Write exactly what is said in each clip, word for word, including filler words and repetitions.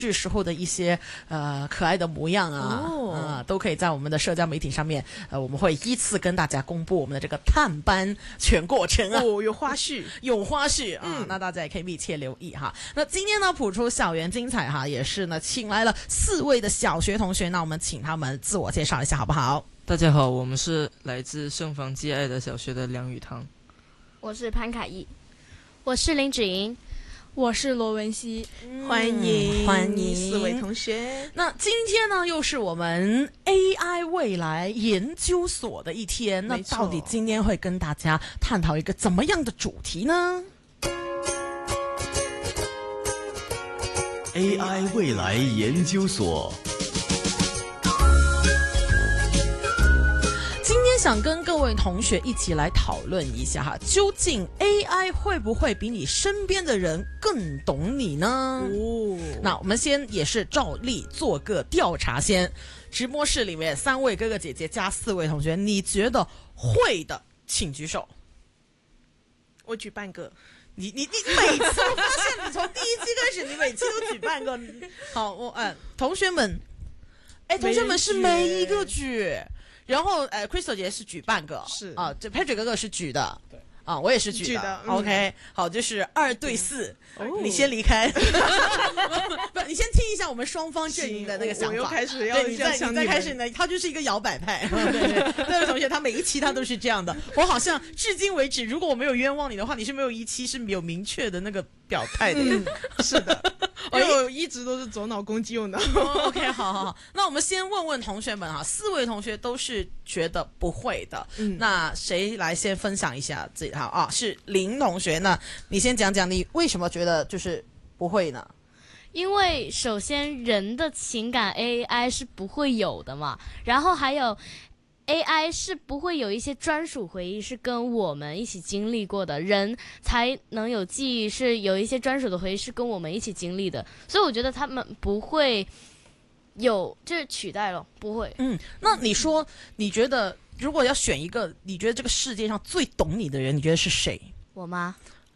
是时候的一些呃可爱的模样啊， 哦呃，都可以在我们的社交媒体上面，呃，我们会依次跟大家公布我们的这个探班全过程啊， 哦，有花絮， 有花絮啊， 嗯那大家也可以密切留意哈。那今天呢，谱出校园精彩哈，也是呢，请来了四位的小学同学，那我们请他们自我介绍一下好不好？ 大家好，我们是来自圣方济爱的小学的梁宇堂。 我是潘凯义，我是林芷莹， 我是罗文熙， 欢迎欢迎四位同学。 那今天呢，又是我们 A I 未来研究所的一天。那没错到底今天会跟大家探讨一个怎么样的主题呢？ A I 未来研究所。 今天想跟各位同学一起来讨论一下哈，究竟 A I 会不会比你身边的人更懂你呢？ 哦， 那我们先也是照例做个调查先，直播室里面三位哥哥姐姐加四位同学，你觉得会的请举手。 我举半个。 你你你每次我发现你从第一期开始，你每期都举半个。好，我呃，同学们，哎，同学们是每一个举，然后呃 ，Crystal 姐姐是举半个， 是啊，这 Patrick 哥哥是举的，对。啊，我也是举的, 举的嗯 OK， 好，就是二对四， 哦你先离开，不，你先听一下我们双方阵营的那个想法。 我又开始要对，你再你再开始呢，他就是一个摇摆派。对对，这位同学他每一期他都是这样的。我好像至今为止，如果我没有冤枉你的话，你是没有一期是有明确的那个表态的。 嗯，是的，因为我一直都是左脑攻击用的。 哦 OK， 好好好，那我们先问问同学们啊，四位同学都是觉得不会的。 嗯， 那谁来先分享一下自己？好啊，是林同学，那你先讲讲你为什么觉得就是不会呢？ 因为首先人的情感 A I 是不会有的嘛，然后还有 A I 是不会有一些专属回忆是跟我们一起经历过的，人才能有记忆，是有一些专属的回忆是跟我们一起经历的，所以我觉得他们不会有就是取代了，不会。 嗯，那你说你觉得如果要选一个，你觉得这个世界上最懂你的人，你觉得是谁？ 我妈。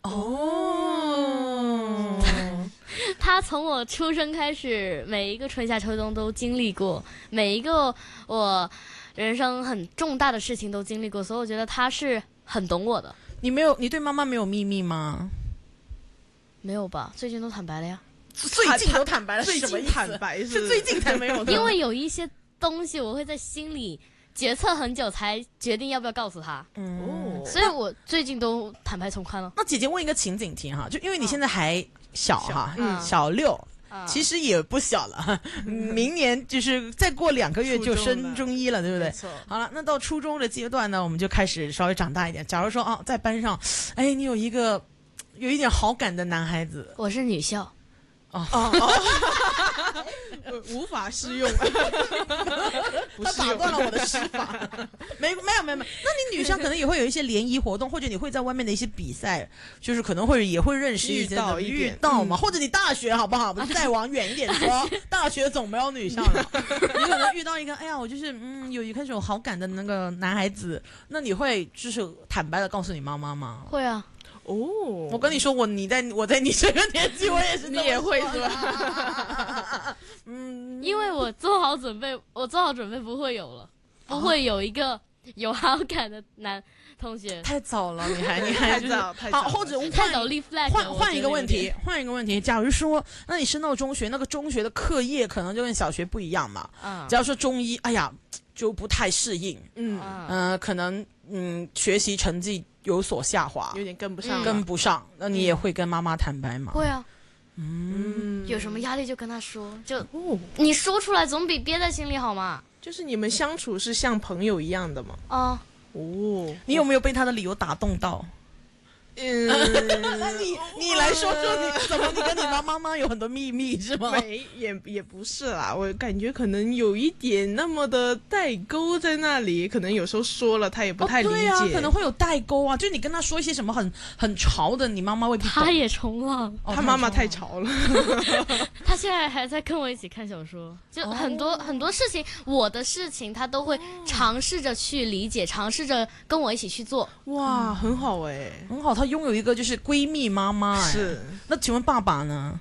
哦， 他从我出生开始，每一个春夏秋冬都经历过，每一个我人生很重大的事情都经历过，所以我觉得他是很懂我的。 你没有，你对妈妈没有秘密吗？ 没有吧？最近都坦白了呀。 最近都坦白了， 最是什么意思？ 近坦白是是最近才没有的， 因为有一些东西我会在心里决策很久才决定要不要告诉他， 嗯， 所以我最近都坦白从宽了。 那姐姐问一个情景题哈，就因为你现在还小哈， 嗯小六。 啊其实也不小了，明年就是再过两个月就升中一了，对不对？ 没错。 好了，那到初中的阶段呢，我们就开始稍微长大一点。假如说啊，在班上，哎，你有一个有一点好感的男孩子， 我是女校。 哦哦，无法适用， 他打断了我的施法。没没有没有没有，那你女生可能也会有一些联谊活动，或者你会在外面的一些比赛，就是可能会也会认识一些遇到一遇点到嘛， 嗯或者你大学好不好？再往远一点说，大学总没有女校了，你可能遇到一个，哎呀，我就是嗯有一开始有好感的那个男孩子，那你会就是坦白的告诉你妈妈吗？ 会啊。 哦， 我跟你说，我你在我在你这个年纪，我也是你也会是吧？ 吧？ 嗯， 因为我做好准备，我做好准备不会有了，不会有一个有好感的男同学。 太早了，你还你还太就是早太早了好，或者换太早立 flag 了。 换换我觉得一个问题有点， 换一个问题。假如说，那你升到中学，那个中学的课业可能就跟小学不一样嘛。 嗯假如说中一，哎呀，就不太适应， 嗯， 嗯呃，可能嗯学习成绩有所下滑， 有点跟不上了， 跟不上，那你也会跟妈妈坦白吗？ 会啊， 嗯， 有什么压力就跟他说，就哦， 你说出来总比憋在心里好嘛。 就是你们相处是像朋友一样的吗？ 啊， 哦， 你有没有被他的理由打动到？ 嗯， 那你你来说说你怎么你跟你妈妈妈有很多秘密是吗？ 没也也不是啦，我感觉可能有一点那么的代沟在那里，可能有时候说了他也不太理解， 哦、对啊，可能会有代沟啊，就是你跟他说一些什么很很潮的，你妈妈未必懂。 他也冲浪， 哦他妈妈太潮。 潮了， 他现在还在跟我一起看小说，就很多、很多事情，我的事情他都会尝试着去理解，尝试着跟我一起去做。 哇，很好哎、 很好，她拥有一个就是闺蜜妈妈、哎， 是。 那请问爸爸呢？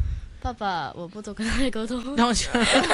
爸爸，我不多跟他沟通。 然后就，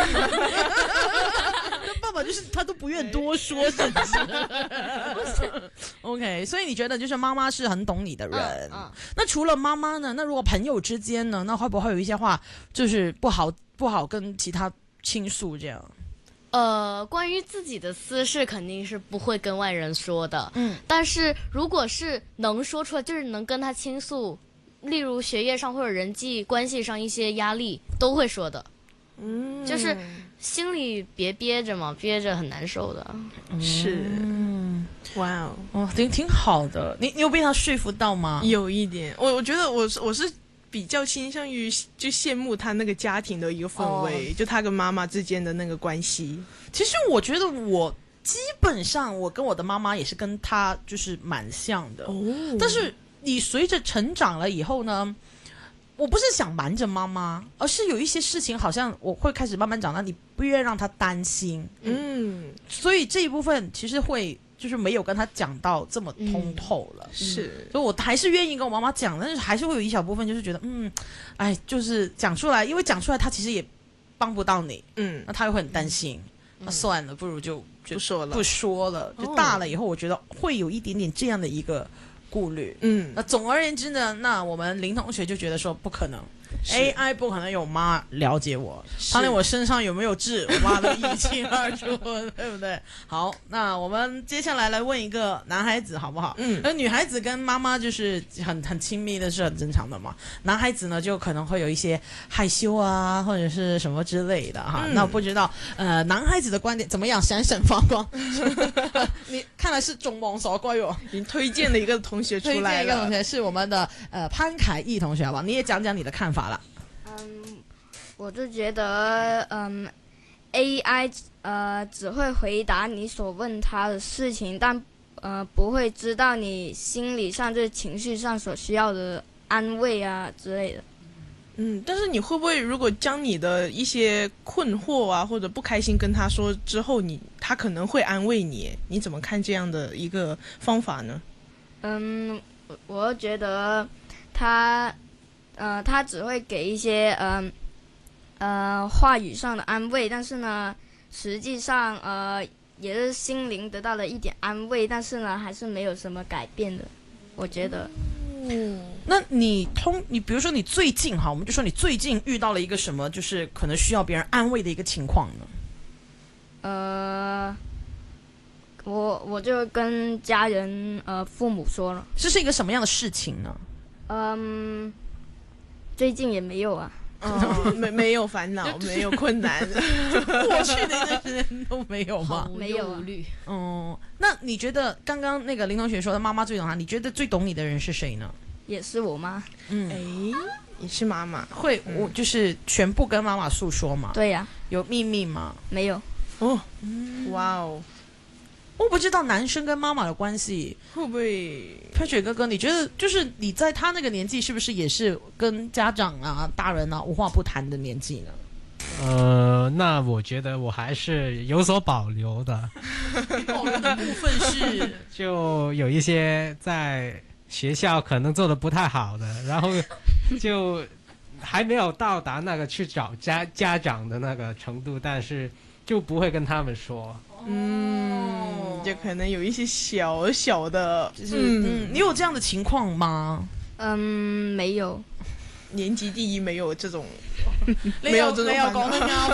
爸爸就是他都不愿多说，甚至。OK， 所以你觉得就是妈妈是很懂你的人。 嗯嗯、 那除了妈妈呢？那如果朋友之间呢？那会不会有一些话就是不好不好跟其他倾诉这样？ 呃，关于自己的私事肯定是不会跟外人说的。 嗯， 但是如果是能说出来，就是能跟他倾诉，例如学业上或者人际关系上一些压力，都会说的。 嗯， 就是心里别憋着嘛，憋着很难受的。 是， 嗯， 哇哦， 哦，挺挺好的。你你有被他说服到吗？ 有一点，我我觉得我是我是比较倾向于就羡慕他那个家庭的一个氛围，哦、就他跟妈妈之间的那个关系。 其实我觉得我基本上我跟我的妈妈也是跟他就是蛮像的。哦，但是你随着成长了以后呢？我不是想瞒着妈妈，而是有一些事情好像我会开始慢慢长大，你不愿让她担心，嗯，所以这一部分其实会就是没有跟她讲到这么通透了，嗯、 是， 所以我还是愿意跟我妈妈讲，但是还是会有一小部分就是觉得，嗯，哎，就是讲出来，因为讲出来她其实也帮不到你，嗯，那她又会很担心，嗯、那算了，不如就就不说了， 不说了，就大了以后，我觉得会有一点点这样的一个顾虑，嗯，那总而言之呢，那我们林同学就觉得说不可能 ，A I 不可能有妈了解我，他连我身上有没有痣，我妈都一清二楚，对不对？好，那我们接下来来问一个男孩子好不好？嗯，那女孩子跟妈妈就是很很亲密的是很正常的嘛，男孩子呢就可能会有一些害羞啊，或者是什么之类的哈。嗯、那我不知道呃男孩子的观点怎么样，闪闪发光？你看来是众望所归哦。 你推荐了一个同学出来了， 推荐一个同学是我们的呃潘凯毅同学，好不好？你也讲讲你的看法了。 嗯，我就觉得，嗯 ，A I 呃只会回答你所问他的事情，但呃不会知道你心理上就是情绪上所需要的安慰啊之类的。 嗯，但是你会不会如果将你的一些困惑啊或者不开心跟他说之后，你他可能会安慰你？你怎么看这样的一个方法呢？ 嗯，我我觉得他。呃，他只会给一些呃呃话语上的安慰，但是呢，实际上呃也是心灵得到了一点安慰，但是呢，还是没有什么改变的，我觉得。 嗯，那你通你比如说你最近哈，我们就说你最近遇到了一个什么，就是可能需要别人安慰的一个情况呢？ 呃，我我就跟家人呃父母说了。 这是一个什么样的事情呢？ 嗯。最近也没有啊， 哦、没没有烦恼，没有困难， 过去的一段时间都没有吗？ 没有啊。 嗯，那你觉得刚刚那个林同学说的妈妈最懂他，你觉得最懂你的人是谁呢？ 也是我妈。 嗯，哎，也是妈妈， 会、嗯、我就是全部跟妈妈诉说吗？ 对呀、啊。 有秘密吗？ 没有。 哦，嗯、哇哦。 我不知道男生跟妈妈的关系会不会 Patrick 哥哥，你觉得就是你在他那个年纪，是不是也是跟家长啊、大人啊无话不谈的年纪呢？ 呃，那我觉得我还是有所保留的。 保留的部分是， 就有一些在学校可能做的不太好的，然后就还没有到达那个去找家家长的那个程度，但是就不会跟他们说。 嗯，就可能有一些小小的， 就是嗯，你有这样的情况吗？ 嗯，没有。 年级第一没有这种， 没有这种烦恼。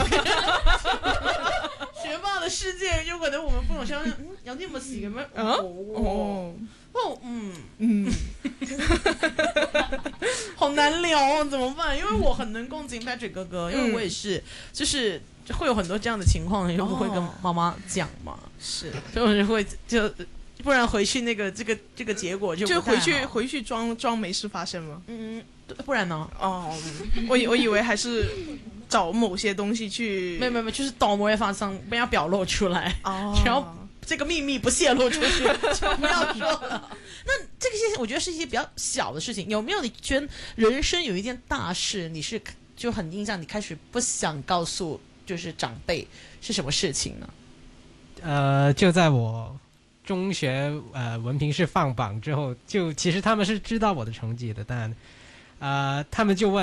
学霸的世界有可能我们不懂相信，嗯，有啲乜事嘅咩？哦哦嗯嗯，好难聊哦，怎么办？因为我很能共情 Patrick 哥哥，因为我也是，就是会有很多这样的情况，又不会跟妈妈讲嘛， 是， 所以我就会就不然回去那个这个这个结果就就回去回去装装没事发生吗？ 嗯，不然呢？ 哦，我我以为还是找某些东西去， 没有没有，就是倒模发生，不要表露出来， 哦， 只要这个秘密不泄露出去，就不要说了。那这个些我觉得是一些比较小的事情，有没有你觉得人生有一件大事，你是就很印象，你开始不想告诉就是长辈是什么事情呢？ 呃，就在我中学呃文凭试放榜之后，就其实他们是知道我的成绩的，但呃他们就问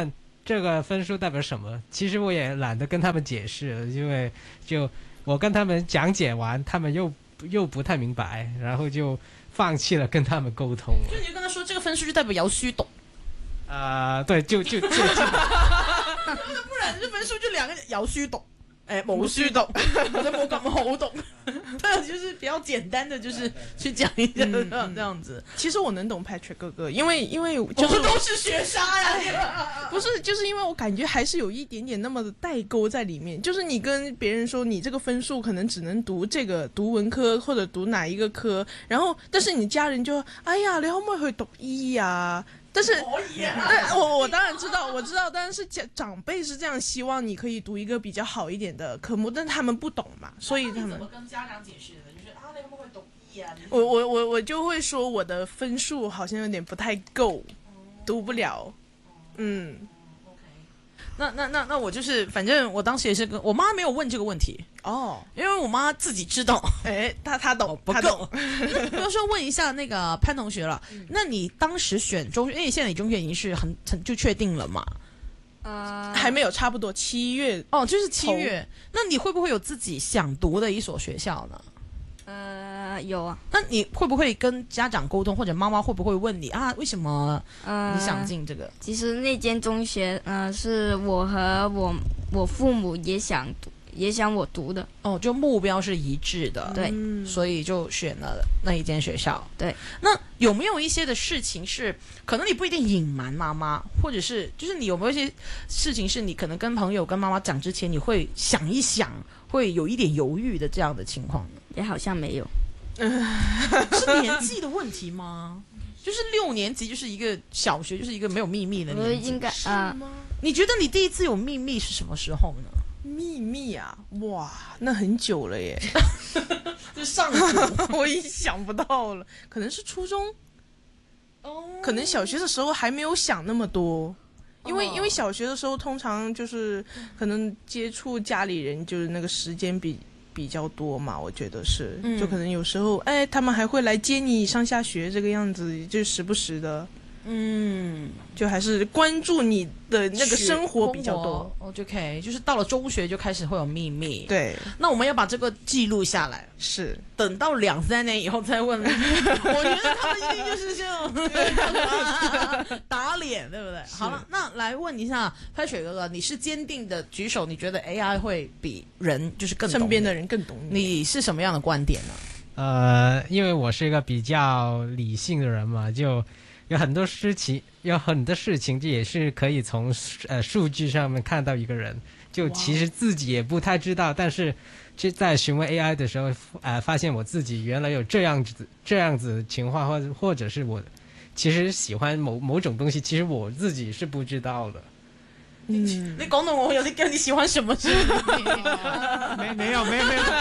这个分数代表什么？其实我也懒得跟他们解释了，因为就我跟他们讲解完，他们又又不太明白，然后就放弃了跟他们沟通了。 就你就跟他说这个分数就代表姚虚懂， 啊、呃，对，就就就就， 不然这分数就兩個有書讀，誒冇書讀，或者冇咁好讀。對，就是比較簡單的，就是去講一下這樣這樣子。 其實我能懂 Patrick 哥哥，因為因為就是我們都是學渣呀， 不是，就是因為我感覺還是有一點點那麼的代溝在裡面。就是你跟別人說你這個分數可能只能讀這個讀文科或者讀哪一個科，然後但是你家人就哎呀，你可唔可以去讀醫啊？但是，但我我當然知道，我知道，但是長長輩是這樣希望你可以讀一個比較好一點的科目，但他們不懂嘛，所以他們。 怎麼跟家長解釋的？就是啊，你可唔可以讀醫啊？ 我我我我就會說我的分數好像有點不太夠，讀不了。嗯。 那那那那我就是，反正我當時也是跟我媽沒有問這個問題哦， 因為我媽自己知道， 哎，她她懂， 不她懂。 比如說問一下那個潘同學了，嗯、那你當時選中學，因為現在你中學已經是很很就確定了嘛？ 呃， 還沒有，差不多七月哦，就是七月。那你會不會有自己想讀的一所學校呢？ 呃，有啊。 那你會不會跟家長溝通，或者媽媽會不會問你啊？為什麼你想進這個？ 呃、其實那間中學，呃，是我和我我父母也想讀，也想我讀的。 哦，就目標是一致的， 對， 嗯、 所以就選了那一間學校。 對， 那有沒有一些的事情是可能你不一定隱瞞媽媽，或者是就是你有沒有一些事情是你可能跟朋友跟媽媽講之前，你會想一想，會有一點猶豫的這樣的情況呢？ 也好像沒有。 是年紀的問題嗎？就是六年級就是一個小學，就是一個沒有秘密的年紀。 我應該啊， 你覺得你第一次有秘密是什麼時候呢？ 秘密啊，哇，那很久了耶， 就上古， 我已經想不到了，可能是初中，哦，可能小學的時候還沒有想那麼多，因為、哦、因為小學的時候通常就是可能接觸家裡人，就是那個時間比。比較多嘛，我覺得是，嗯、就可能有時候，哎，他們還會來接你上下學，這個樣子，就時不時的，嗯，就還是關注你的那個生活比較多。 OK，就是到了中學就開始會有秘密。 對， 那我們要把這個記錄下來， 是， 等到兩三年以後再問。我覺得他們一定就是這樣打臉，對不對？好了，那來問一下Patrick哥哥，你是堅定的舉手，你覺得 A I 會比人就是更懂身邊的人更懂你？ 你是什麼樣的觀點呢？ 呃，因為我是一個比較理性的人嘛，就有很多事情，有很多事情，這也是可以從呃數據上面看到一個人，就其實自己也不太知道，但是就在詢問 A I 的時候，呃，發現我自己原來有這樣子這樣子情況，或者或者是我其實喜歡某某種東西，其實我自己是不知道的。 嗯，你講到我有啲驚，你喜歡什麼？ 沒沒有沒有沒有，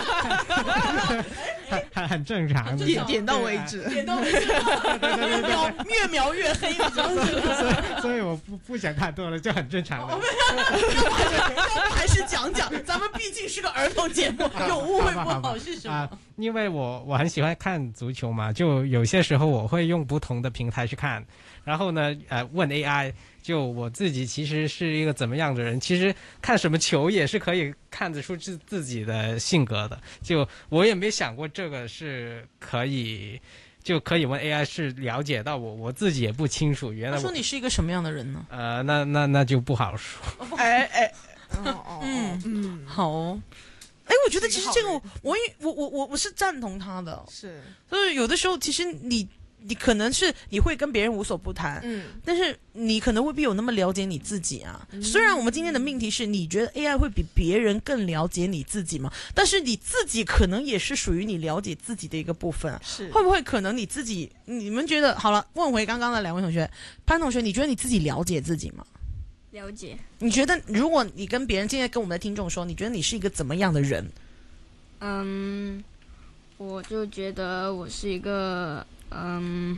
很很正常的， 點點到為止， 點到為止，描越描越黑，你知道嗎？ 所以所以我不不想看多了，就很正常的。 還是講講，咱們畢竟是個兒童節目，有誤會不好是什麼？ 啊，因為我我很喜歡看足球嘛，就有些時候我會用不同的平台去看，然後呢，呃，問 A I。就我自己其實是一個怎麼樣的人，其實看什麼球也是可以看得出自自己的性格的。就我也沒想過這個是可以，就可以問 A I 是了解到我，我自己也不清楚。原來我他說你是一個什麼樣的人呢？ 呃，那那那就不好說。 哎哎， 嗯嗯，好哦。哎，我覺得其實這個我我我我我我是贊同他的， 是，所以有的時候其實你。你可能是你會跟別人無所不談，嗯，但是你可能未必有那麼了解你自己啊。嗯、雖然我們今天的命題是你覺得 A I 會比別人更了解你自己嗎？但是你自己可能也是屬於你了解自己的一個部分。是會不會可能你自己你們覺得好了？問回剛剛的兩位同學，潘同學，你覺得你自己了解自己嗎？ 了解。 你覺得如果你跟別人現在跟我們的聽眾說，你覺得你是一個怎麼樣的人？ 嗯，我就覺得我是一個。嗯，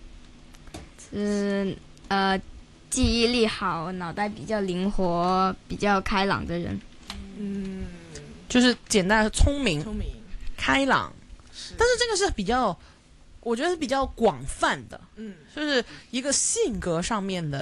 是呃，記憶力好，腦袋比較靈活，比較開朗的人。 嗯，就是簡單的聰明、 聰明、 開朗。是，但是這個是比較，我覺得是比較廣泛的。嗯，就是一個性格上面的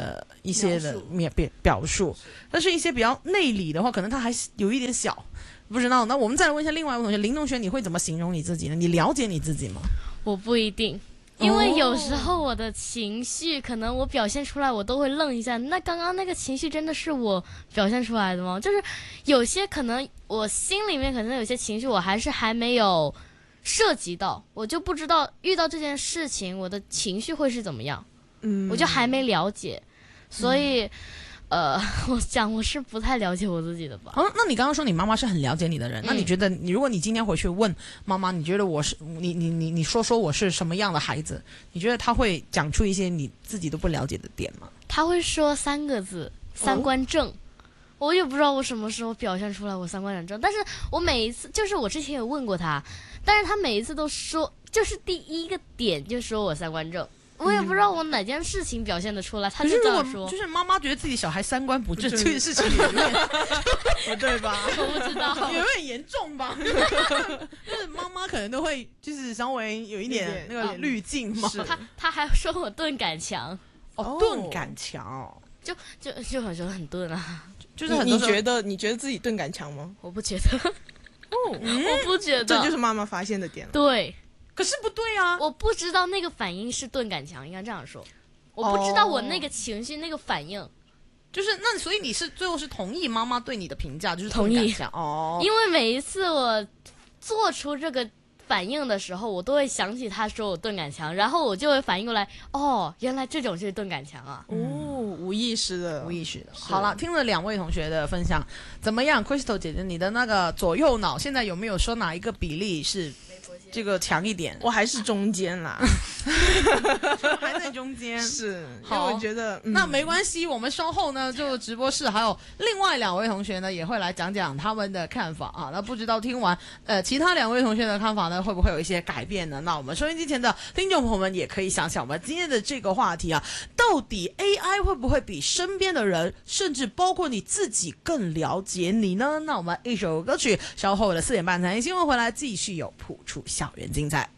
一些的面表表述，但是一些比较内里的话，可能他还有一点小，不知道。那我们再来问一下另外一位同学林同学，你会怎么形容你自己呢？你了解你自己吗？ 我不一定。因为有时候我的情绪，可能我表现出来，我都会愣一下。那刚刚那个情绪真的是我表现出来的吗？就是有些可能我心里面可能有些情绪，我还是还没有涉及到，我就不知道遇到这件事情，我的情绪会是怎么样。嗯，我就还没了解，所以。嗯呃，我讲我是不太了解我自己的吧。 哦，那你刚刚说你妈妈是很了解你的人，嗯、那你觉得你如果你今天回去问妈妈，你觉得我是你你你你说说我是什么样的孩子？你觉得她会讲出一些你自己都不了解的点吗？ 她会说三个字：三观正。哦、我也不知道我什么时候表现出来我三观很正，但是我每一次就是我之前有问过她，但是她每一次都说，就是第一个点就说我三观正。我也不知道我哪件事情表现得出来，他就这样说。 就是妈妈觉得自己小孩三观不正这件事情里面，不对吧？ 我不知道， 有点严重吧？就是妈妈可能都会就是稍微有一点那个滤镜嘛。 他他还说我钝感强， 哦，钝感强， 就就就很说很钝啊。 就是很你觉得你觉得自己钝感强吗？ 我不觉得。哦，嗯、我不觉得， 这就是妈妈发现的点了。 对。 可是不对啊！ 我不知道那个反应是钝感强，应该这样说。我不知道我那个情绪、那个反应， 就是那所以你是最后是同意妈妈对你的评价，就是同意哦。 因为每一次我做出这个反应的时候，我都会想起他说我钝感强，然后我就会反应过来，哦，原来这种是钝感强啊。 哦，无意识的， 无意识的。好了，听了两位同学的分享，怎么样 ？Crystal 姐姐，你的那个左右脑现在有没有说哪一个比例是？这个强一点， 我还是中间啦， 还在中间。 是，好，我觉得、 嗯、那没关系，我们稍后呢，就直播室还有另外两位同学呢，也会来讲讲他们的看法啊。那不知道听完呃其他两位同学的看法呢，会不会有一些改变呢？那我们收音机前的听众朋友们也可以想想，我们今天的这个话题啊，到底 A I 会不会比身边的人，甚至包括你自己更了解你呢？那我们一首歌曲，稍后的四点半财经新闻回来，继续有谱出校园精彩。